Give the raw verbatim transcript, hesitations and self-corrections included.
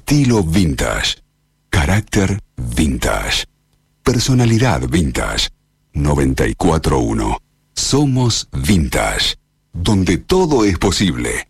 Estilo vintage. Carácter vintage. Personalidad vintage. noventa y cuatro punto uno. Somos Vintage. Donde todo es posible.